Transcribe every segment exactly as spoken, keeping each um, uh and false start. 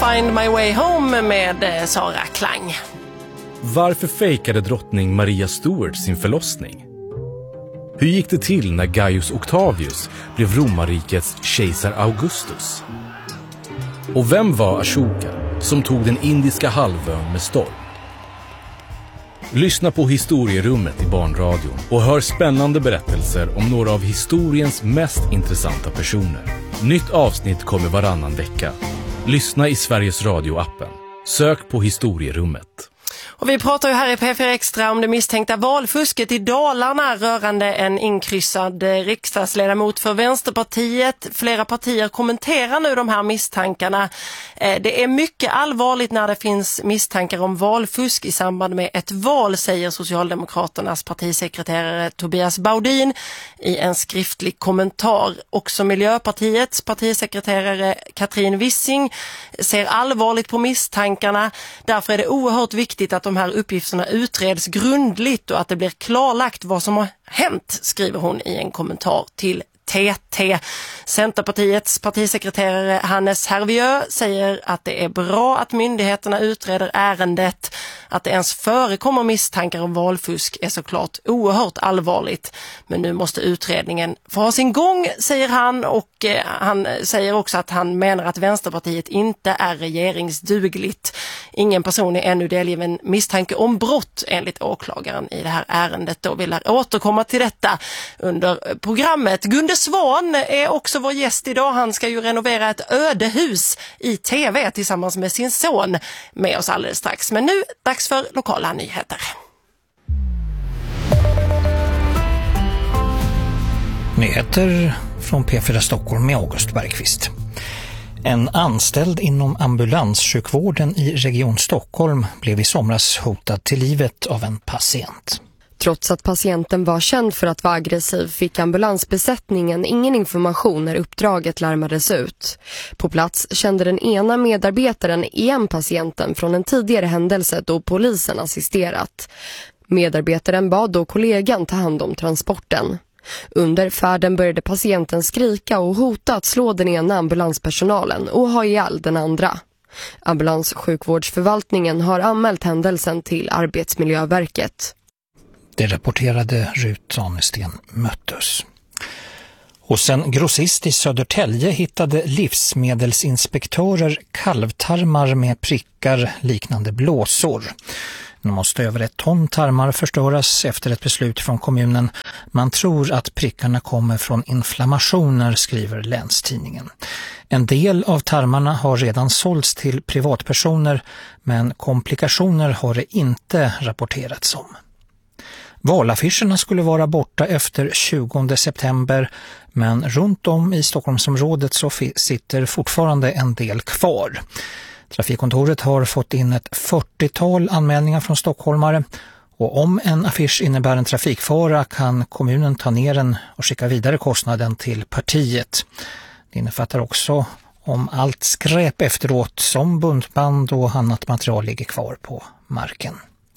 Find My Way Home med Sara Klang. Varför fejkade drottning Maria Stuart sin förlossning? Hur gick det till när Gaius Octavius blev romarrikets kejsar Augustus? Och vem var Ashoka som tog den indiska halvön med storm? Lyssna på Historierummet i Barnradion och hör spännande berättelser om några av historiens mest intressanta personer. Nytt avsnitt kommer varannan vecka. Lyssna i Sveriges Radio-appen. Sök på Historierummet. Och vi pratar ju här i P fyra Extra om det misstänkta valfusket i Dalarna rörande en inkryssad riksdagsledamot för Vänsterpartiet. Flera partier kommenterar nu de här misstankarna. Det är mycket allvarligt när det finns misstankar om valfusk i samband med ett val, säger Socialdemokraternas partisekreterare Tobias Baudin i en skriftlig kommentar. Också Miljöpartiets partisekreterare Katrin Wissing ser allvarligt på misstankarna. Därför är det oerhört viktigt att de här uppgifterna utreds grundligt och att det blir klarlagt vad som har hänt, skriver hon i en kommentar till T T. Centerpartiets partisekreterare Hannes Hervieux säger att det är bra att myndigheterna utreder ärendet. Att det ens förekommer misstankar om valfusk är såklart oerhört allvarligt. Men nu måste utredningen få ha sin gång, säger han. Och eh, han säger också att han menar att Vänsterpartiet inte är regeringsdugligt. Ingen person är ännu delgiven misstanke om brott enligt åklagaren i det här ärendet. Då vill jag återkomma till detta under programmet. Gunde Svan är också vår gäst idag. Han ska ju renovera ett ödehus i tv tillsammans med sin son, med oss alldeles strax. Men nu dags för lokala nyheter. Nyheter från P fyra Stockholm med August Bergqvist. En anställd inom ambulanssjukvården i Region Stockholm blev i somras hotad till livet av en patient. Trots att patienten var känd för att vara aggressiv fick ambulansbesättningen ingen information när uppdraget larmades ut. På plats kände den ena medarbetaren igen patienten från en tidigare händelse då polisen assisterat. Medarbetaren bad då kollegan ta hand om transporten. Under färden började patienten skrika och hota att slå den ena ambulanspersonalen och ha ihjäl den andra. Ambulanssjukvårdsförvaltningen har anmält händelsen till Arbetsmiljöverket. Det rapporterade Rut Sanesten Möttes. Hos en grossist i Södertälje hittade livsmedelsinspektörer kalvtarmar med prickar liknande blåsor. Nu måste över ett ton tarmar förstöras efter ett beslut från kommunen. Man tror att prickarna kommer från inflammationer, skriver Länstidningen. En del av tarmarna har redan sålts till privatpersoner, men komplikationer har det inte rapporterats om. Valaffischerna skulle vara borta efter tjugonde september, men runt om i Stockholmsområdet så sitter fortfarande en del kvar. Trafikkontoret har fått in ett fyrtiotal anmälningar från stockholmare, och om en affisch innebär en trafikfara kan kommunen ta ner den och skicka vidare kostnaden till partiet. Det innefattar också om allt skräp efteråt som buntband och annat material ligger kvar på marken.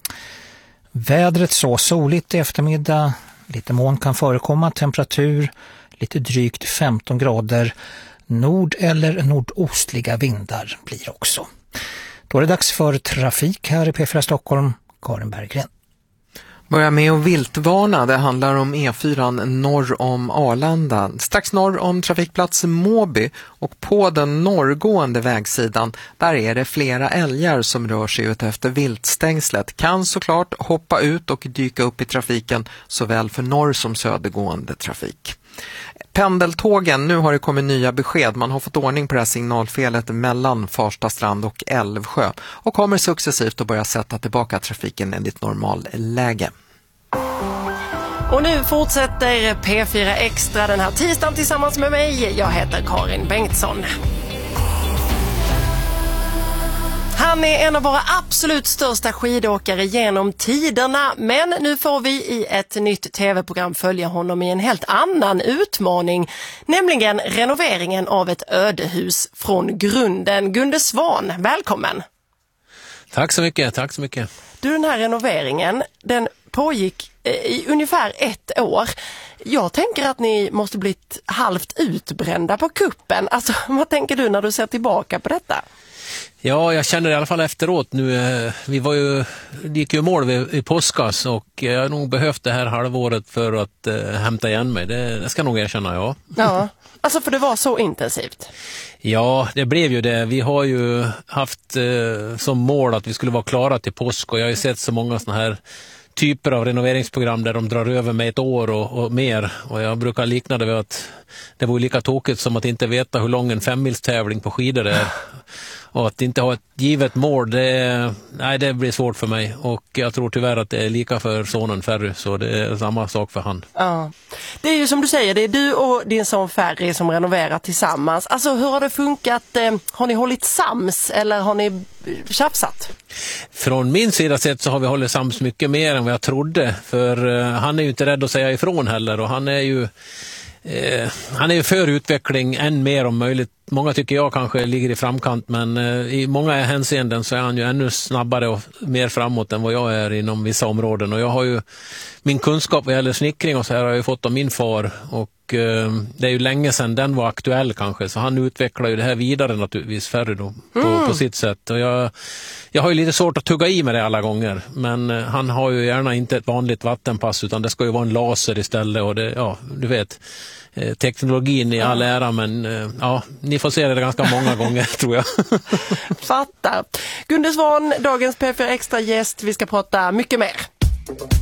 Vädret så soligt i eftermiddag, lite moln kan förekomma, temperatur lite drygt femton grader, nord- eller nordostliga vindar blir också. Då är det dags för trafik här i P fyra Stockholm, Karin Berggren. Börja med att viltvarna. Det handlar om E fyra norr om Arlanda. Strax norr om trafikplats Måby och på den norrgående vägsidan där är det flera älgar som rör sig ut efter viltstängslet. Kan såklart hoppa ut och dyka upp i trafiken såväl för norr som södergående trafik. Pendeltågen, nu har det kommit nya besked. Man har fått ordning på det här signalfelet mellan Farsta strand och Älvsjö och kommer successivt att börja sätta tillbaka trafiken enligt normalläge. Och nu fortsätter P fyra Extra den här tisdagen tillsammans med mig. Jag heter Karin Bengtsson. Han är en av våra absolut största skidåkare genom tiderna, men nu får vi i ett nytt tv-program följa honom i en helt annan utmaning, nämligen renoveringen av ett ödehus från grunden. Gunde Svan, välkommen! Tack så mycket, tack så mycket. Du, den här renoveringen, den pågick i ungefär ett år. Jag tänker att ni måste blivit halvt utbrända på kuppen. Alltså, vad tänker du när du ser tillbaka på detta? Ja, jag känner i alla fall efteråt nu. Vi var ju, det gick ju mål i påskas och jag har nog behövt det här halvåret för att äh, hämta igen mig. Det, det ska nog erkänna, ja. Ja, alltså för det var så intensivt. Ja, det blev ju det. Vi har ju haft eh, som mål att vi skulle vara klara till påsk och jag har ju sett så många såna här typer av renoveringsprogram där de drar över med ett år och, och mer. Och jag brukar likna det vid att det var lika tokigt som att inte veta hur lång en femmilstävling på skidor är. Och att inte ha ett givet mål, det, nej, det blir svårt för mig. Och jag tror tyvärr att det är lika för sonen Ferry, så det är samma sak för han. Ja. Det är ju som du säger, det är du och din son Ferry som renoverar tillsammans. Alltså hur har det funkat? Har ni hållit sams eller har ni tjafsat? Från min sida sett så har vi hållit sams mycket mer än vad jag trodde. För uh, han är ju inte rädd att säga ifrån heller och han är ju Eh, han är ju för utveckling än mer om möjligt. Många tycker jag kanske ligger i framkant, men eh, i många hänseenden så är han ju ännu snabbare och mer framåt än vad jag är inom vissa områden. Och jag har ju min kunskap vad gäller snickring och så här har jag ju fått av min far och eh, det är ju länge sedan den var aktuell kanske, så han utvecklar ju det här vidare naturligtvis, Ferry då, på, mm. på sitt sätt. Och jag, jag har ju lite svårt att tugga i med det alla gånger, men eh, han har ju gärna inte ett vanligt vattenpass utan det ska ju vara en laser istället och det, ja, du vet, eh, teknologin i all ära, men eh, ja, ni får se det ganska många gånger tror jag. Fattar. Gunde Svan, dagens P fyra Extra gäst, vi ska prata mycket mer.